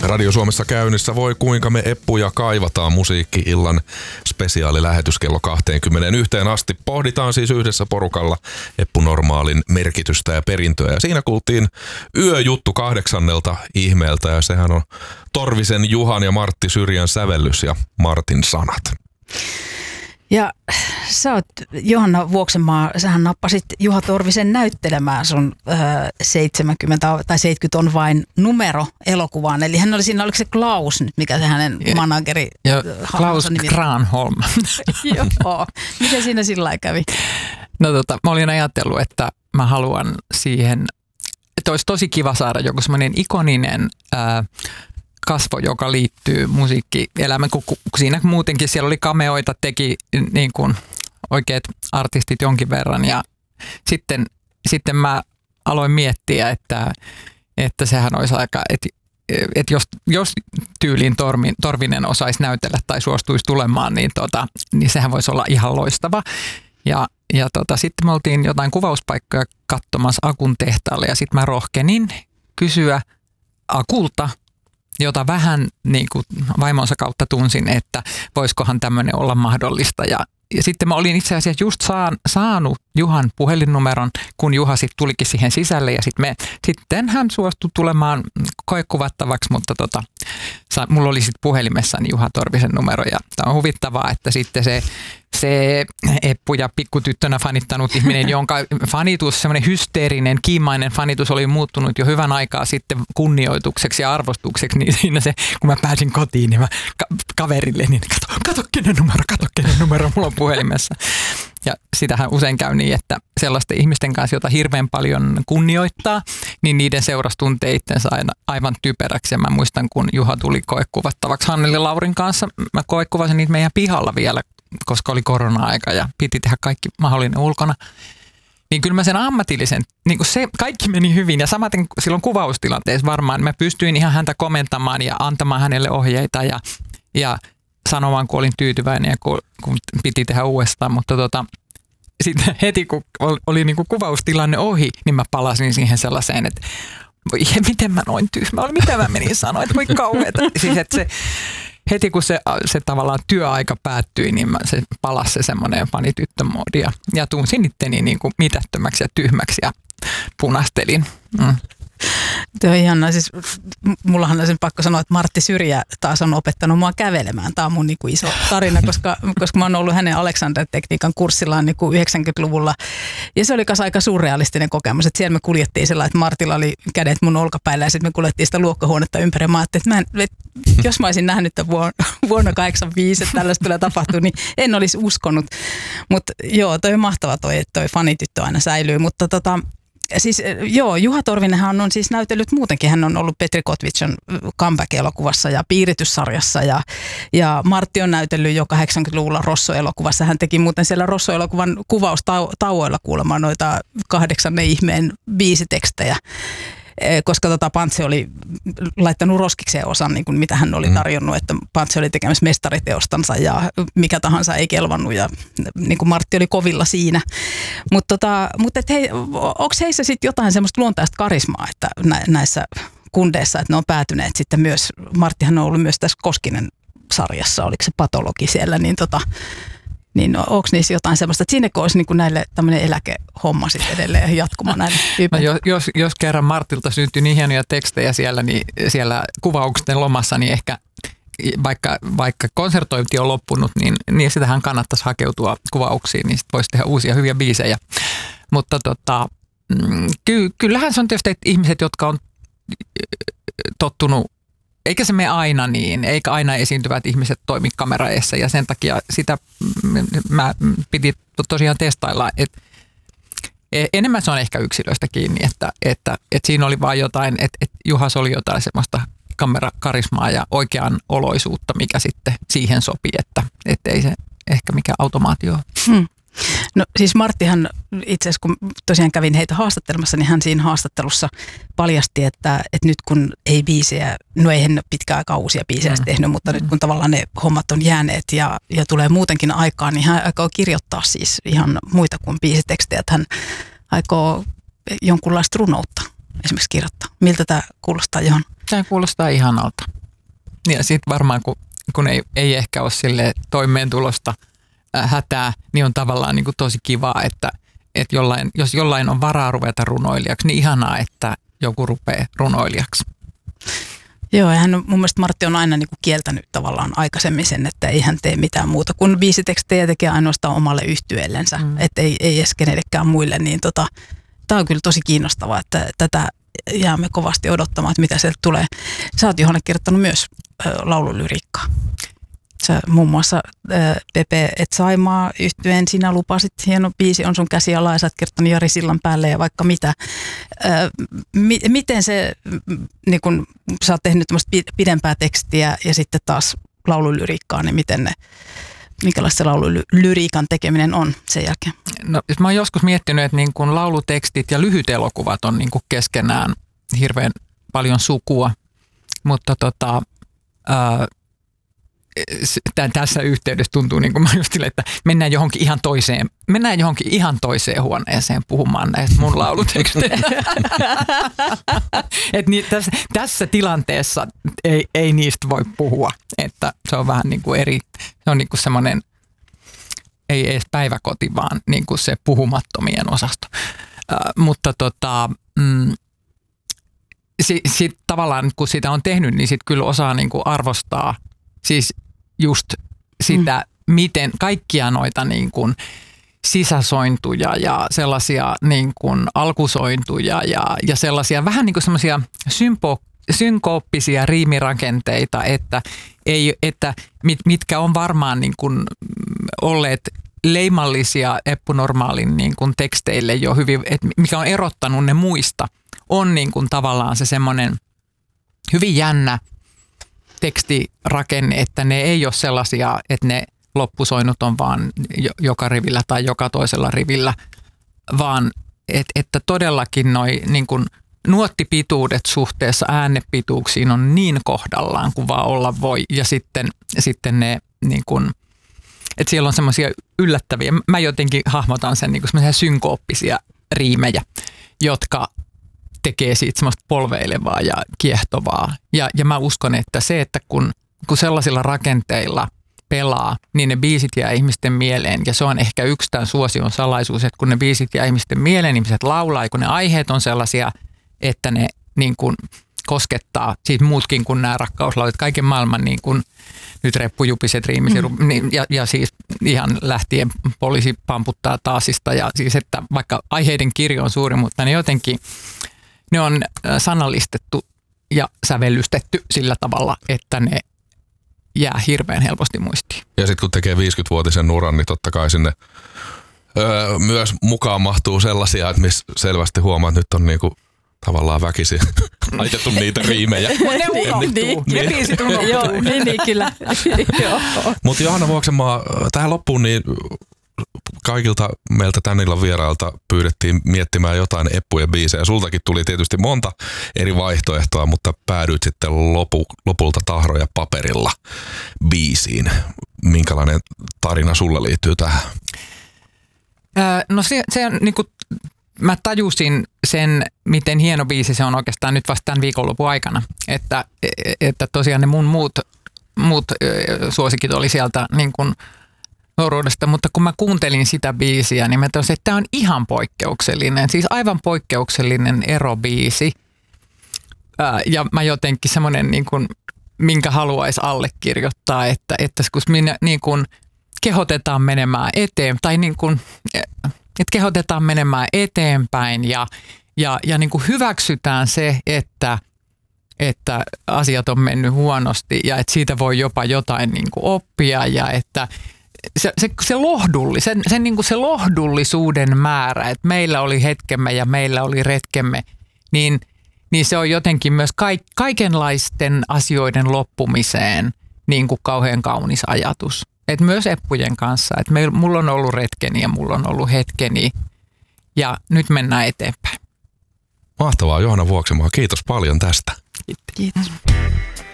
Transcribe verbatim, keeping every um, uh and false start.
Radio Suomessa käynnissä Voi kuinka me Eppuja kaivataan musiikki-illan spesiaalilähetys kello kaksikymmentäyksi asti. Pohditaan siis yhdessä porukalla Eppu Normaalin merkitystä ja perintöä. Ja siinä kuultiin Yöjuttu kahdeksannelta ihmeeltä ja sehän on Torvisen Juhan ja Martti Syrjän sävellys ja Martin sanat. Ja sä oot, Johanna Vuoksenmaa, sähän nappasit Juha Torvisen näyttelemään sun äh, seitsemänkymmentä tai seitsemänkymmentä on vain numero elokuvaan. Eli hän oli siinä, oliko se Klaus nyt, mikä se hänen manageri? Ja Klaus Granholm. Joo, miten siinä sillä lailla kävi? No tota, mä olin ajatellut, että mä haluan siihen, että olisi tosi kiva saada joku semmoinen ikoninen äh, kasvo, joka liittyy musiikkielämään, kun siinä muutenkin siellä oli cameoita, teki niin kuin oikeat artistit jonkin verran ja sitten, sitten mä aloin miettiä, että, että sehän olisi aika, että, että jos, jos tyyliin Tormin, Torvinen osaisi näytellä tai suostuisi tulemaan, niin, tota, niin sehän voisi olla ihan loistava. Ja, ja tota, sitten me oltiin jotain kuvauspaikkoja katsomassa Akun tehtaalle ja sitten mä rohkenin kysyä Akulta, jota vähän niin kuin vaimonsa kautta tunsin, että voisikohan tämmöinen olla mahdollista. Ja, ja sitten mä olin itse asiassa just saan, saanut Juhan puhelinnumeron, kun Juha sitten tulikin siihen sisälle ja sitten, me, sitten hän suostui tulemaan koekuvattavaksi, mutta tota, sa, mulla oli sitten puhelimessani Juha Torvisen numero ja tämä on huvittavaa, että sitten se se Eppu ja pikkutyttönä fanittanut ihminen, jonka fanitus, semmoinen hysteerinen, kiimainen fanitus oli muuttunut jo hyvän aikaa sitten kunnioitukseksi ja arvostukseksi, niin siinä se, kun mä pääsin kotiin, niin mä ka- kaverille, niin kato, kato kenen numero, kato kenen numero, mulla on puhelimessa. Ja sitähän usein käy niin, että sellaisten ihmisten kanssa, jota hirveän paljon kunnioittaa, niin niiden seurasi tuntee itsensä aina aivan typeräksi. Ja mä muistan, kun Juha tuli koekuvattavaksi Hanneli Laurin kanssa, mä koekuvasin niitä meidän pihalla vielä, koska oli korona-aika ja piti tehdä kaikki mahdollinen ulkona. Niin kyllä mä sen ammatillisen, niin kuin se kaikki meni hyvin ja samaten silloin kuvaustilanteessa varmaan mä pystyin ihan häntä komentamaan ja antamaan hänelle ohjeita ja, ja sanomaan, kun olin tyytyväinen ja kun, kun piti tehdä uudestaan, mutta tota, sitten heti kun oli niin kuin kuvaustilanne ohi, niin mä palasin siihen sellaiseen, että voi, miten mä noin tyhmä olin, mitä mä menin sanoa, että voi kauheeta. Siis että se heti kun se, se tavallaan työaika päättyi, niin mä, se palasi se semmoinen fanityttömoodi ja, ja tunsin itteni niin kuin mitättömäksi ja tyhmäksi ja punastelin. Mm. Tuo on ihanaa. Siis, mullahan on sen pakko sanoa, että Martti Syrjä taas on opettanut mua kävelemään. Tämä on mun niin kuin iso tarina, koska, koska mä oon ollut hänen Alexander-tekniikan kurssillaan niin kuin yhdeksänkymmentäluvulla. Ja se oli myös aika surrealistinen kokemus. Että siellä me kuljettiin sellainen, että Martilla oli kädet mun olkapäillä ja sitten me kuljettiin sitä luokkahuonetta ympäri. Mä ajattelin, että, mä en, että jos mä olisin nähnyt tämän vuonna, vuonna kahdeksankymmentäviisi, että tällaista tulee tapahtua, niin en olisi uskonut. Mutta joo, toi on mahtava toi, että toi fanityttö aina säilyy. Mutta tota... Siis joo, Juha Torvinenhan on siis näytellyt muutenkin. Hän on ollut Petri Kotvitson comeback-elokuvassa ja piirityssarjassa ja, ja Martti on näytellyt jo kahdeksankymmentäluvulla Rosso-elokuvassa. Hän teki muuten siellä Rosso-elokuvan kuvaustauoilla kuulemaan noita kahdeksannen ihmeen biisitekstejä. Koska tota Pantse oli laittanut roskikseen osan, niin kuin mitä hän oli tarjonnut, että Pantse oli tekemässä mestariteostansa ja mikä tahansa ei kelvannut ja niin kuin Martti oli kovilla siinä. Mutta tota, mut hei, onko heissä sitten jotain semmoista luontaista karismaa, että näissä kundeissa, että ne on päätyneet sitten myös, Marttihan on ollut myös tässä Koskinen-sarjassa, oliko se patologi siellä, niin tota, niin onko niissä jotain semmoista, että sinne olisi niin kuin näille tämmöinen eläkehomma sitten edelleen jatkumaan näille tyypeille? No jos, jos kerran Martilta syntyi niin hienoja tekstejä siellä, niin siellä kuvauksen lomassa, niin ehkä vaikka, vaikka konsertointi on loppunut, niin, niin sitähän kannattaisi hakeutua kuvauksiin, niin sitten voisi tehdä uusia hyviä biisejä. Mutta tota, ky, kyllähän se on tietysti ihmiset, jotka on tottunut, eikä se mene aina niin, eikä aina esiintyvät ihmiset toimi kamera eessä ja sen takia sitä mä piti tosiaan testailla, että enemmän se on ehkä yksilöistä kiinni, että, että, että siinä oli vaan jotain, että, että Juhas oli jotain semmoista kamerakarismaa ja oikean oloisuutta, mikä sitten siihen sopii, että, että ei se ehkä mikään automaatio ole. Hmm. No siis Marttihan itse asiassa, kun tosiaan kävin heitä haastattelemassa, niin hän siinä haastattelussa paljasti, että, että nyt kun ei biisejä, no eihän pitkään aikaa uusia biisejä mm. tehnyt, mutta mm. nyt kun tavallaan ne hommat on jääneet ja, ja tulee muutenkin aikaan, niin hän aikoo kirjoittaa siis ihan muita kuin biisitekstejä, että hän aikoo jonkunlaista runoutta esimerkiksi kirjoittaa. Miltä tämä kuulostaa, Johan? Tämä kuulostaa ihanalta. Ja sitten varmaan, kun, kun ei, ei ehkä ole sille toimeentulosta äh, hätää, niin on tavallaan niin kuin tosi kivaa, että, että jollain, jos jollain on varaa ruveta runoilijaksi, niin ihanaa, että joku rupeaa runoilijaksi. Joo, ja hän on, mun mielestä Martti on aina niin kuin kieltänyt tavallaan aikaisemmin sen, että ei hän tee mitään muuta kuin biisitekstejä tekee ainoastaan omalle yhtyeellensä, mm. että ei, ei edes kenellekään muille. Niin tota, tämä on kyllä tosi kiinnostavaa, että tätä jäämme kovasti odottamaan, että mitä sieltä tulee. Sä oot, Johanna, kirjoittanut myös äh, laululyriikkaa. Sä muun muassa äh, Pepe et Saimaa -yhtyeen Sinä lupasit, hieno biisi on sun käsi alla ja sä oot kirjoittanut Jari Sillan päälle ja vaikka mitä. Äh, mi- miten se, niin kun sä oot tehnyt tämmöistä pidempää tekstiä ja sitten taas laululyriikkaa, niin miten ne, minkälaista se laululyriikan tekeminen on sen jälkeen? No, mä oon joskus miettinyt, että niin kun laulutekstit ja lyhyt elokuvat on niin kun keskenään hirveän paljon sukua, mutta tota... Ää, Tän, tässä yhteydessä tuntuu, niin kuin mä just sille, että mennään johonkin ihan toiseen, mennään johonkin ihan toiseen huoneeseen puhumaan näistä mun laulutekstejä. Et niin, tässä, tässä tilanteessa ei, ei niistä voi puhua, että se on vähän niin kuin eri, se on niin kuin semmoinen, ei edes päiväkoti, vaan niin kuin se puhumattomien osasto. Äh, mutta tota, mm, si, si, tavallaan kun sitä on tehnyt, niin sitten kyllä osaa niin kuin arvostaa siis just sitä, mm. miten kaikkia noita niin kuin sisäsointuja ja sellaisia niin kuin alkusointuja ja, ja sellaisia vähän niin kuin semmoisia sympo, synkooppisia riimirakenteita, että, ei, että mit, mitkä on varmaan niin kuin olleet leimallisia Eppu Normaalin niin kuin teksteille jo hyvin, että mikä on erottanut ne muista, on niin kuin tavallaan se semmoinen hyvin jännä tekstirakenne, että ne ei ole sellaisia, että ne loppusoinnut on vaan joka rivillä tai joka toisella rivillä, vaan et, että todellakin noi niin kuin nuottipituudet suhteessa äänepituuksiin on niin kohdallaan kuin vaan olla voi. Ja sitten, sitten ne, niin kuin, että siellä on semmoisia yllättäviä, mä jotenkin hahmotan sen niin kuin semmoisia synkooppisia riimejä, jotka tekee siitä semmoista polveilevaa ja kiehtovaa. Ja, ja mä uskon, että se, että kun, kun sellaisilla rakenteilla pelaa, niin ne biisit jää ihmisten mieleen. Ja se on ehkä yksi tämän suosion salaisuus, että kun ne biisit jää ihmisten mieleen, ihmiset laulaa, ja kun ne aiheet on sellaisia, että ne niin kuin koskettaa siitä muutkin kuin nämä rakkauslaulut, kaiken maailman niin kuin nyt reppujupiset riimiset, mm. niin, ja, ja siis ihan lähtien poliisi pamputtaa taasista, ja siis että vaikka aiheiden kirjo on suuri, mutta ne jotenkin ne on sanallistettu ja sävellystetty sillä tavalla, että ne jää hirveän helposti muistiin. Ja sitten kun tekee viisikymmenvuotisen uran, niin totta kai sinne öö, myös mukaan mahtuu sellaisia, että missä selvästi huomaa, että nyt on niinku tavallaan väkisin laitettu niitä riimejä. Ne unohtuu. Ne biisit unohtuu. Joo, niin, niin kyllä. Mutta Johanna Vuoksenmaa, tähän loppuun niin kaikilta meiltä tän illan vierailta pyydettiin miettimään jotain eppujen biisejä. Sultakin tuli tietysti monta eri vaihtoehtoa, mutta päädyit sitten lopu, lopulta Tahroja paperilla biisiin. Minkälainen tarina sulle liittyy tähän? Öö, no se, se on niin kuin, mä tajusin sen, miten hieno biisi se on oikeastaan nyt vasta tämän viikonlopun aikana. Että, että tosiaan ne mun muut, muut suosikit oli sieltä niin kuin nuoruudesta, mutta kun mä kuuntelin sitä biisiä, niin mä tosin, että tämä on ihan poikkeuksellinen, siis aivan poikkeuksellinen erobiisi. Ää, ja mä jotenkin semmoinen, niin kuin, minkä haluaisi allekirjoittaa, että, että kun minä niin kuin kehotetaan menemään eteen, tai niin kuin, että kehotetaan menemään eteenpäin ja, ja, ja niin kuin hyväksytään se, että, että asiat on mennyt huonosti ja että siitä voi jopa jotain niin kuin oppia ja että Se, se, se, lohdulli, sen, sen niin kuin se lohdullisuuden määrä, että meillä oli hetkemme ja meillä oli retkemme, niin, niin se on jotenkin myös kaik, kaikenlaisten asioiden loppumiseen niin kuin kauhean kaunis ajatus. Et myös eppujen kanssa, että meil, mulla on ollut retkeni ja mulla on ollut hetkeni ja nyt mennään eteenpäin. Mahtavaa, Johanna Vuoksenmaa. Kiitos paljon tästä. Kiitos.